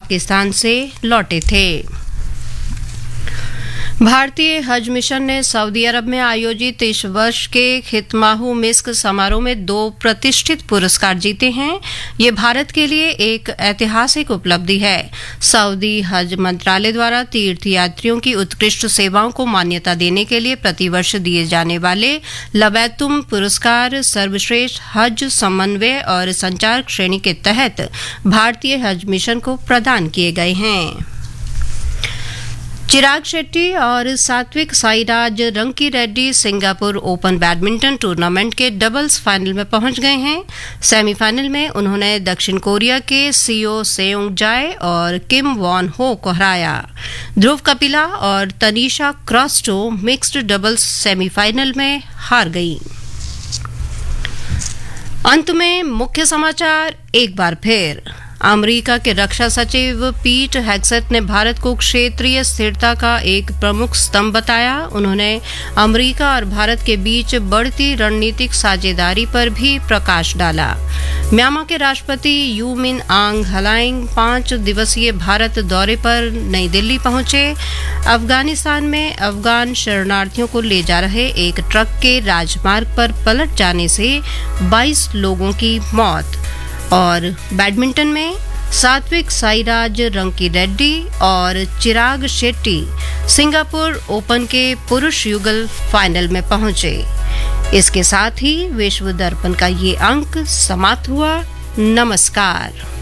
पाकिस्तान से लौटे थे। भारतीय हज मिशन ने सऊदी अरब में आयोजित इस वर्ष के खितमाहू मिस्क समारोह में 2 प्रतिष्ठित पुरस्कार जीते हैं। ये भारत के लिए एक ऐतिहासिक उपलब्धि है। सऊदी हज मंत्रालय द्वारा तीर्थयात्रियों की उत्कृष्ट सेवाओं को मान्यता देने के लिए प्रतिवर्ष दिए जाने वाले लवैतुम पुरस्कार सर्वश्रेष्ठ हज समन्वय और संचार श्रेणी के तहत भारतीय हज मिशन को प्रदान किए गए हैं। चिराग शेट्टी और Satwik Sairaj Rankireddy Singapore open badminton tournament के डबल्स फाइनल में पहुंच गए हैं। सेमीफाइनल में उन्होंने दक्षिण कोरिया के सियो सेयोंग जाए और किम वॉन हो को हराया। ध्रुव कपिला और तनीषा क्रॉस्टो मिक्स्ड डबल्स सेमीफाइनल में हार गई। अंत में मुख्य समाचार एक बार फिर। अमेरिका के रक्षा सचिव पीट हेग्सेट ने भारत को क्षेत्रीय स्थिरता का एक प्रमुख स्तंभ बताया। उन्होंने अमेरिका और भारत के बीच बढ़ती रणनीतिक साझेदारी पर भी प्रकाश डाला। म्यांमार के राष्ट्रपति यू मिन आंग हलाइंग 5 दिवसीय भारत दौरे पर नई दिल्ली पहुंचे। अफगानिस्तान में अफगान शरणार्थियों को ले जा रहे एक ट्रक के राजमार्ग पर पलट जाने से 22 लोगों की मौत। और बैडमिंटन में सात्विक साईराज रंकीरेड्डी और चिराग शेट्टी सिंगापुर ओपन के पुरुष युगल फाइनल में पहुंचे। इसके साथ ही विश्व दर्पण का ये अंक समाप्त हुआ। नमस्कार।